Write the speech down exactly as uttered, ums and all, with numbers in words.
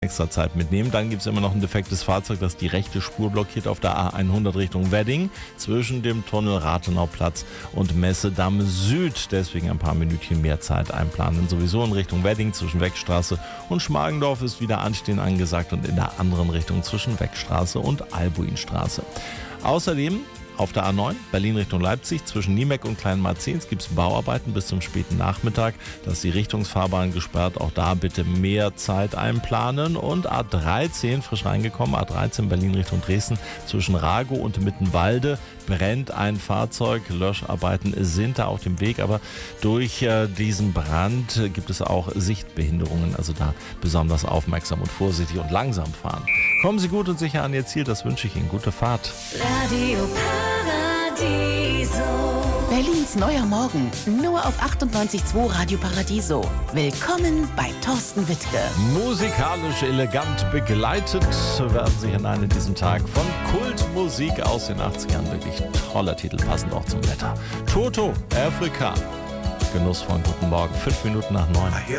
extra Zeit mitnehmen. Dann gibt es immer noch ein defektes Fahrzeug, das die rechte Spur blockiert auf der A hundert Richtung Wedding zwischen dem Tunnel Rathenauplatz und Messedamm Süd. Deswegen ein paar Minütchen mehr Zeit einplanen. Sowieso in Richtung Wedding zwischen Weckstraße und Schmargendorf ist wieder Anstehen angesagt und in der anderen Richtung zwischen Weckstraße und Albuinstraße. Außerdem auf der A neun, Berlin Richtung Leipzig, zwischen Niemeck und Kleinmarzens gibt es Bauarbeiten bis zum späten Nachmittag. Da ist die Richtungsfahrbahn gesperrt. Auch da bitte mehr Zeit einplanen. Und A dreizehn, frisch reingekommen, A dreizehn Berlin Richtung Dresden, zwischen Ragow und Mittenwalde brennt ein Fahrzeug. Löscharbeiten sind da auf dem Weg, aber durch äh, diesen Brand äh, gibt es auch Sichtbehinderungen. Also da besonders aufmerksam und vorsichtig und langsam fahren. Kommen Sie gut und sicher an Ihr Ziel, das wünsche ich Ihnen. Gute Fahrt. Radio Paradiso. Berlins neuer Morgen, nur auf achtundneunzig Komma zwei Radio Paradiso. Willkommen bei Thorsten Wittke. Musikalisch elegant begleitet werden Sie hinein in diesen Tag von Kultmusik aus den achtzigern. Wirklich toller Titel, passend auch zum Wetter. Toto, Afrika. Genussvollen guten Morgen, fünf Minuten nach neun.